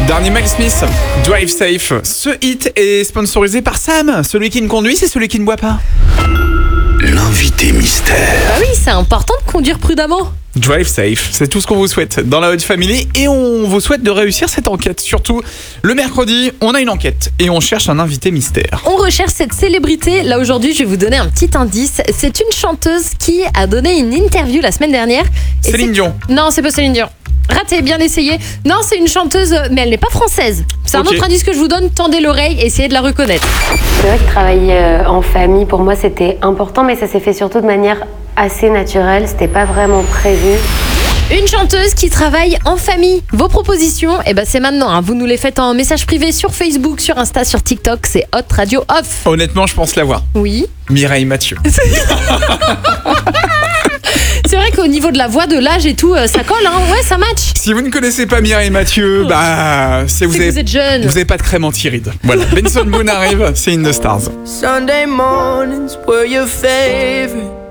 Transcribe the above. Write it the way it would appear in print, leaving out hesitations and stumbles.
Dernier Mike Smith, Drive Safe. Ce hit est sponsorisé par Sam. Celui qui ne conduit, c'est celui qui ne boit pas. L'invité mystère. Ah oui, c'est important de conduire prudemment. Drive Safe, c'est tout ce qu'on vous souhaite dans la Hot Family et on vous souhaite de réussir cette enquête. Surtout, le mercredi, on a une enquête et on cherche un invité mystère. On recherche cette célébrité. Là aujourd'hui, je vais vous donner un petit indice. C'est une chanteuse qui a donné une interview la semaine dernière. Et Céline Dion. Non, c'est pas Céline Dion. Raté, bien essayé. Non, c'est une chanteuse, mais elle n'est pas française. C'est un autre indice que je vous donne. Tendez l'oreille, essayez de la reconnaître. C'est vrai que travailler en famille, pour moi, c'était important, mais ça s'est fait surtout de manière assez naturelle. C'était pas vraiment prévu. Une chanteuse qui travaille en famille. Vos propositions, c'est maintenant. Hein. Vous nous les faites en message privé sur Facebook, sur Insta, sur TikTok. C'est Hot Radio Off. Honnêtement, je pense l'avoir. Oui. Mireille Mathieu. C'est vrai qu'au niveau de la voix, de l'âge et tout, ça colle, hein. Ouais, ça match. Si vous ne connaissez pas Mireille Mathieu, vous êtes jeune. Vous n'avez pas de crème anti-rides. Voilà, Benson Boone arrive, c'est In the Stars. Sunday mornings were your favorite.